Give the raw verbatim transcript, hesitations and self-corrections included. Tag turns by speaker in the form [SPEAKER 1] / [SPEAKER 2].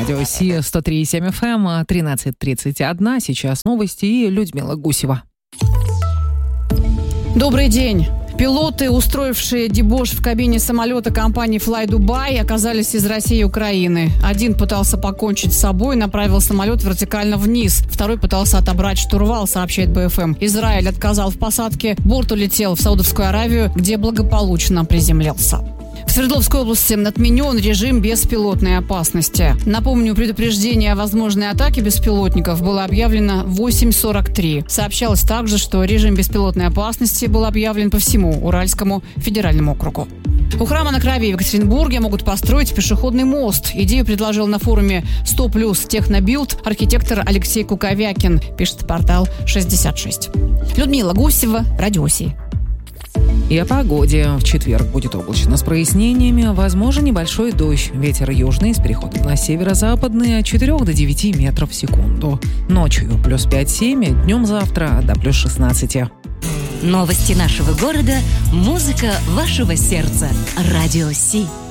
[SPEAKER 1] Радио Си, сто три и семь эф эм, тринадцать тридцать один. Сейчас новости и Людмила Гусева.
[SPEAKER 2] Добрый день. Пилоты, устроившие дебош в кабине самолета компании Fly Dubai, оказались из России и Украины. Один пытался покончить с собой, направил самолет вертикально вниз. Второй пытался отобрать штурвал, сообщает бэ эф эм. Израиль отказал в посадке. Борт улетел в Саудовскую Аравию, где благополучно приземлился. В Свердловской области отменен режим беспилотной опасности. Напомню, предупреждение о возможной атаке беспилотников было объявлено в восемь сорок три. Сообщалось также, что режим беспилотной опасности был объявлен по всему Уральскому федеральному округу. У храма на Крови в Екатеринбурге могут построить пешеходный мост. Идею предложил на форуме сто плюс Технобилд архитектор Алексей Куковякин, пишет портал шестьдесят шесть. Людмила Гусева, Радио Си.
[SPEAKER 1] И о погоде. В четверг будет облачно с прояснениями, возможен небольшой дождь. Ветер южный с переходом на северо-западный от четырёх до девяти метров в секунду. Ночью плюс пять-семь, днем завтра до плюс шестнадцать.
[SPEAKER 3] Новости нашего города, музыка вашего сердца. Радио Си.